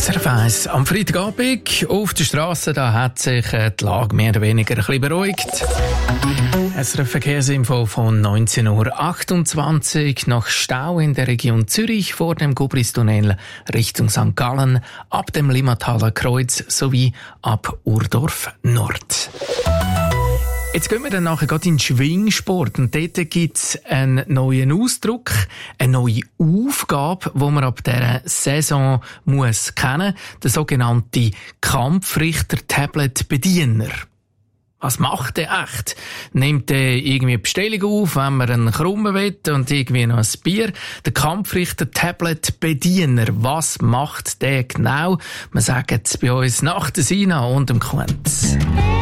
SRF 1 am Freitagabend auf der Straße, da hat sich die Lage mehr oder weniger ein bisschen beruhigt. SRF Verkehrsinfo von 19.28 Uhr. Nach Stau in der Region Zürich vor dem Gubristunnel Richtung St. Gallen, ab dem Limmataler Kreuz sowie ab Urdorf Nord. Jetzt gehen wir dann nachher gerade in den Schwingsport und dort gibt es einen neuen Ausdruck, eine neue Aufgabe, die man ab dieser Saison muss kennen, der sogenannte Kampfrichter-Tablet-Bediener. Was macht der echt? Nimmt der irgendwie eine Bestellung auf, wenn man einen Krummen will und irgendwie noch ein Bier? Der Kampfrichter-Tablet-Bediener, was macht der genau? Wir sagen es bei uns nach der Sina und dem Quenz.